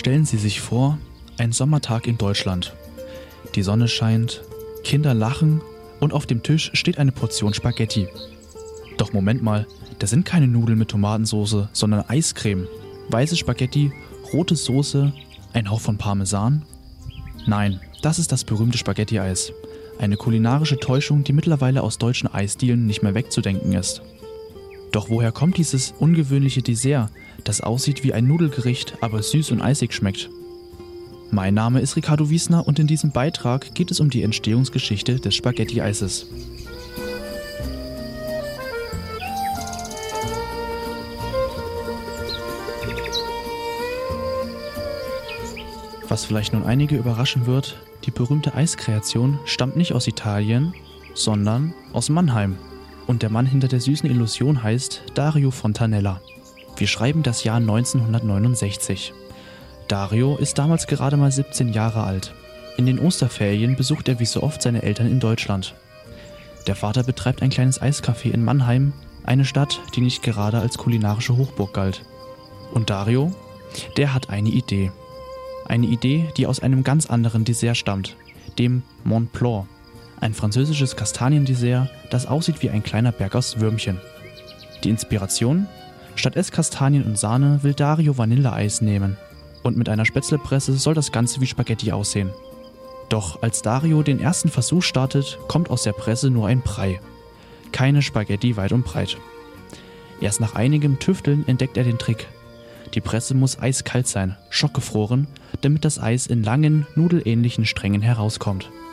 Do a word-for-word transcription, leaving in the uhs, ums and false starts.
Stellen Sie sich vor, ein Sommertag in Deutschland. Die Sonne scheint, Kinder lachen und auf dem Tisch steht eine Portion Spaghetti. Doch Moment mal, das sind keine Nudeln mit Tomatensauce, sondern Eiscreme. Weiße Spaghetti, rote Soße, ein Hauch von Parmesan? Nein, das ist das berühmte Spaghetti-Eis. Eine kulinarische Täuschung, die mittlerweile aus deutschen Eisdielen nicht mehr wegzudenken ist. Doch woher kommt dieses ungewöhnliche Dessert, das aussieht wie ein Nudelgericht, aber süß und eisig schmeckt? Mein Name ist Ricardo Wiesner und in diesem Beitrag geht es um die Entstehungsgeschichte des Spaghetti-Eises. Was vielleicht nun einige überraschen wird, die berühmte Eiskreation stammt nicht aus Italien, sondern aus Mannheim. Und der Mann hinter der süßen Illusion heißt Dario Fontanella. Wir schreiben das Jahr neunzehnhundertneunundsechzig. Dario ist damals gerade mal siebzehn Jahre alt. In den Osterferien besucht er wie so oft seine Eltern in Deutschland. Der Vater betreibt ein kleines Eiscafé in Mannheim, eine Stadt, die nicht gerade als kulinarische Hochburg galt. Und Dario, der hat eine Idee. Eine Idee, die aus einem ganz anderen Dessert stammt, dem Mont Blanc. Ein französisches Kastaniendessert, das aussieht wie ein kleiner Berg aus Würmchen. Die Inspiration? Statt Esskastanien und Sahne will Dario Vanilleeis nehmen. Und mit einer Spätzlepresse soll das Ganze wie Spaghetti aussehen. Doch als Dario den ersten Versuch startet, kommt aus der Presse nur ein Brei. Keine Spaghetti weit und breit. Erst nach einigem Tüfteln entdeckt er den Trick. Die Presse muss eiskalt sein, schockgefroren, damit das Eis in langen, nudelähnlichen Strängen herauskommt.